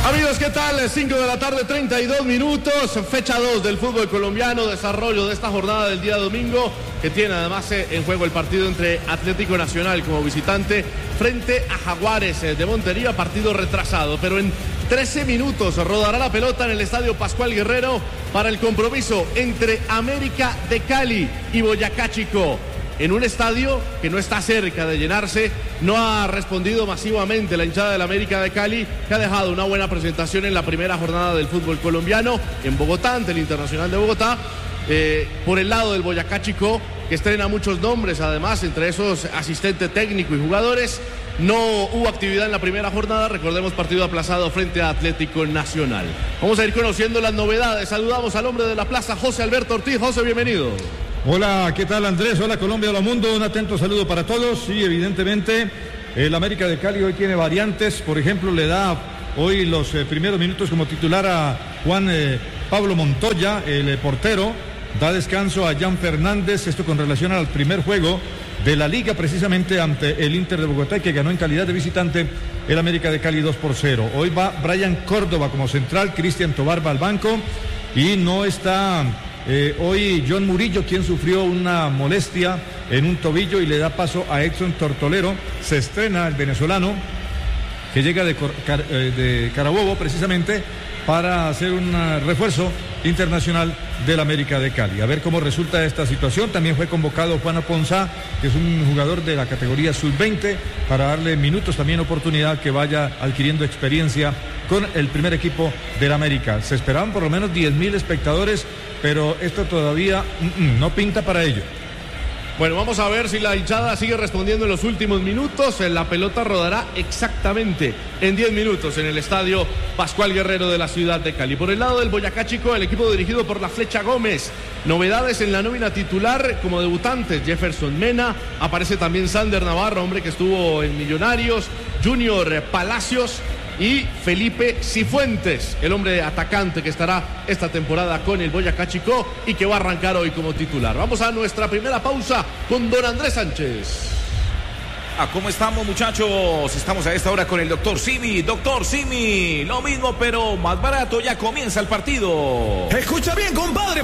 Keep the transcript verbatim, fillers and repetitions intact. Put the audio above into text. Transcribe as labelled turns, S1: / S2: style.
S1: Amigos, ¿qué tal? cinco de la tarde, treinta y dos minutos, fecha dos del fútbol colombiano, desarrollo de esta jornada del día domingo, que tiene además en juego el partido entre Atlético Nacional como visitante frente a Jaguares de Montería, partido retrasado, pero en trece minutos rodará la pelota en el estadio Pascual Guerrero para el compromiso entre América de Cali y Boyacá Chicó. En un estadio que no está cerca de llenarse, no ha respondido masivamente la hinchada del América de Cali, que ha dejado una buena presentación en la primera jornada del fútbol colombiano en Bogotá, ante el Internacional de Bogotá. Eh, por el lado del Boyacá Chicó, que estrena muchos nombres, además, entre esos asistente técnico y jugadores. No hubo actividad en la primera jornada, recordemos partido aplazado frente a Atlético Nacional. Vamos a ir conociendo las novedades. Saludamos al hombre de la plaza, José Alberto Ortiz. José, bienvenido.
S2: Hola, ¿qué tal Andrés? Hola Colombia, hola mundo, un atento saludo para todos. Sí, evidentemente el América de Cali hoy tiene variantes, por ejemplo le da hoy los eh, primeros minutos como titular a Juan eh, Pablo Montoya, el eh, portero, da descanso a Jan Fernández, esto con relación al primer juego de la liga precisamente ante el Inter de Bogotá, que ganó en calidad de visitante el América de Cali dos por cero. Hoy va Brian Córdoba como central, Cristian Tobar va al banco y no está... Eh, hoy John Murillo, quien sufrió una molestia en un tobillo y le da paso a Edson Tortolero. Se estrena el venezolano que llega de, Car de Carabobo precisamente para hacer un refuerzo internacional del América de Cali. A ver cómo resulta esta situación. También fue convocado Juan Aponzá, que es un jugador de la categoría sub veinte, para darle minutos, también oportunidad que vaya adquiriendo experiencia con el primer equipo del América. Se esperaban por lo menos diez mil espectadores, pero esto todavía mm, mm, no pinta para ello.
S1: Bueno, vamos a ver si la hinchada sigue respondiendo en los últimos minutos. La pelota rodará exactamente en diez minutos en el estadio Pascual Guerrero de la ciudad de Cali. Por el lado del Boyacá Chicó, el equipo dirigido por la Flecha Gómez. Novedades en la nómina titular como debutantes: Jefferson Mena, aparece también Sander Navarro, hombre que estuvo en Millonarios, Junior Palacios y Felipe Cifuentes, el hombre atacante que estará esta temporada con el Boyacá Chicó y que va a arrancar hoy como titular. Vamos a nuestra primera pausa con don Andrés Sánchez.
S3: Ah, ¿cómo estamos, muchachos? Estamos a esta hora con el doctor Simi. Doctor Simi, lo mismo pero más barato, ya comienza el partido.
S4: Escucha bien, compadre.